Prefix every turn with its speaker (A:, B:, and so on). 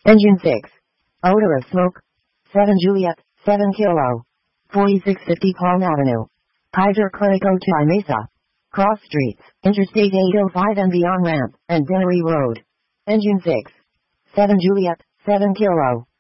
A: Engine 6. Odor of smoke. 7 Juliet, 7 Kilo. 4650 Palm Avenue. Kaiser Clinic Otay Mesa. Cross Streets, Interstate 805 and beyond ramp, and Dennery Road. Engine 6. 7 Juliet, 7 Kilo.